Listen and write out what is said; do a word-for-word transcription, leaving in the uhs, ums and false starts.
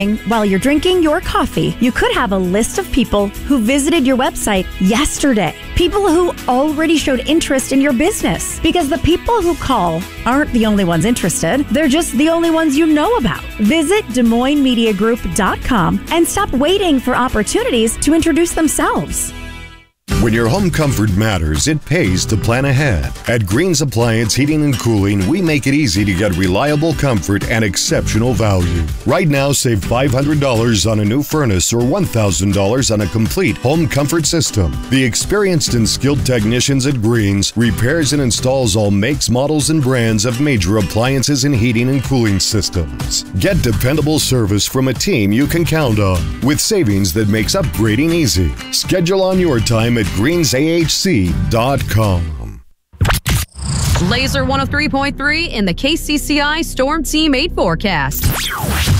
While you're drinking your coffee, you could have a list of people who visited your website yesterday. People who already showed interest in your business. Because the people who call aren't the only ones interested. They're just the only ones you know about. Visit Des Moines Media Group dot com and stop waiting for opportunities to introduce themselves. When your home comfort matters, it pays to plan ahead. At Green's Appliance Heating and Cooling, we make it easy to get reliable comfort and exceptional value. Right now, save five hundred dollars on a new furnace or one thousand dollars on a complete home comfort system. The experienced and skilled technicians at Green's repairs and installs all makes, models, and brands of major appliances and heating and cooling systems. Get dependable service from a team you can count on, with savings that makes upgrading easy. Schedule on your time at greens A H C dot com. Laser one oh three point three in the K C C I Storm Team eight forecast.